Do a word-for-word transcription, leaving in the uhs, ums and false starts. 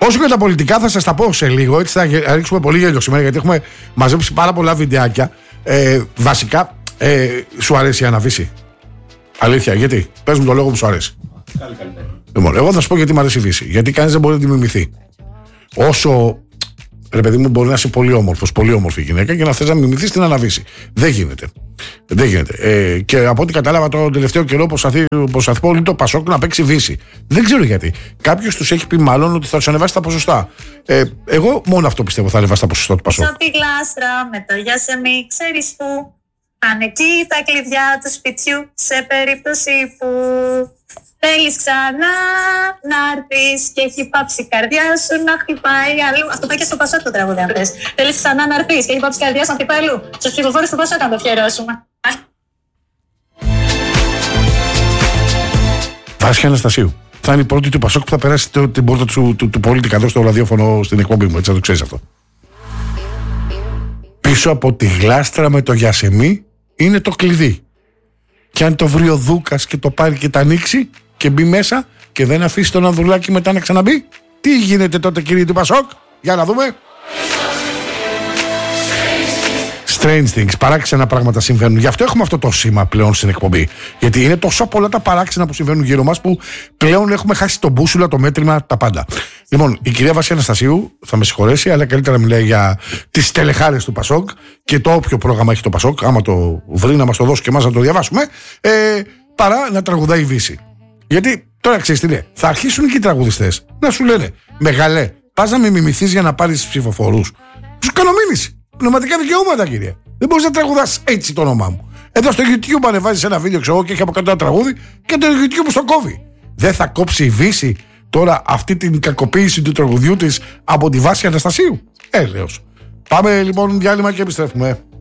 Όσο και τα πολιτικά θα σας τα πω σε λίγο, έτσι θα ρίξουμε πολύ γέλιο σήμερα γιατί έχουμε μαζέψει πάρα πολλά βιντεάκια. Ε, βασικά, ε, σου αρέσει η Αναβίση? Αλήθεια, γιατί? Πες μου το λόγο που σου αρέσει. Καλή, καλή. Λοιπόν, εγώ θα σου πω γιατί μου αρέσει η Βύση. Γιατί κανείς δεν μπορεί να τη μιμηθεί. Όσο, ρε παιδί μου, μπορεί να είσαι πολύ όμορφος, πολύ όμορφη γυναίκα και να θες να μιμηθείς την Αναβίση. Δεν γίνεται. Δεν γίνεται. Ε, και από ό,τι κατάλαβα τον τελευταίο καιρό, προσπαθεί πολύ το Πασόκ να παίξει Βύση. Δεν ξέρω γιατί. Κάποιος τους έχει πει μάλλον ότι θα τους ανεβάσει τα ποσοστά. Ε, εγώ μόνο αυτό πιστεύω θα ανεβάσει τα ποσοστά του Πασόκ. Σαν τη γλάστρα με το γιασεμί, ξέρεις που. Αν εκεί τα κλειδιά του σπιτιού σε περίπτωση που θέλεις ξανά να έρθεις και έχει πάψει η καρδιά σου να χτυπάει αλλού. Αυτό πάει και στο Πασόκ το τραγούδι αν θες. Θέλεις ξανά να έρθεις και έχει πάψει η καρδιά σου να χτυπάει αλλού. Στους ψηφοφόρους του Πασόκ να το αφιερώσουμε. Βάσια Αναστασίου. Θα είναι η πρώτη του Πασόκ που θα περάσει το, την πόρτα του, του, του πολίτη εδώ στο ραδιόφωνο στην εκπομπή μου. Έτσι να το ξέρεις αυτό. Πίσω από τη γλάστρα με το γιασεμί είναι το κλειδί. Και αν το βρει ο Δούκας και το πάρει και τα ανοίξει και μπει μέσα και δεν αφήσει τον Ανδρουλάκη μετά να ξαναμπεί, τι γίνεται τότε, κύριε του Πασόκ? Για να δούμε. Strange things, παράξενα πράγματα συμβαίνουν. Γι' αυτό έχουμε αυτό το σήμα πλέον στην εκπομπή. Γιατί είναι τόσο πολλά τα παράξενα που συμβαίνουν γύρω μας που πλέον έχουμε χάσει τον μπούσουλα, το μέτρημα, τα πάντα. Λοιπόν, η κυρία Βάσια Αναστασίου θα με συγχωρέσει, αλλά καλύτερα μιλάει για τις τελεχάρες του Πασόκ και το όποιο πρόγραμμα έχει το Πασόκ, άμα το βρει να μας το δώσει και εμάς να το διαβάσουμε, ε, παρά να τραγουδάει η Βύση. Γιατί τώρα ξέρεις τι είναι, θα αρχίσουν και οι τραγουδιστές να σου λένε «Μεγαλέ, πας να με μιμηθείς για να πάρεις ψηφοφορούς». Σου κάνω μήνυση. Πνευματικά δικαιώματα, κύριε. Δεν μπορείς να τραγουδάς έτσι το όνομά μου. Εδώ στο YouTube ανεβάζεις ένα βίντεο, ξέρω, και έχει από κάτω ένα τραγούδι και το YouTube στο κόβει. Δεν θα κόψει η Βύση τώρα αυτή την κακοποίηση του τραγουδιού της από τη Βάση Αναστασίου? Έλεος. Πάμε λοιπόν διάλειμμα και επιστρέφουμε.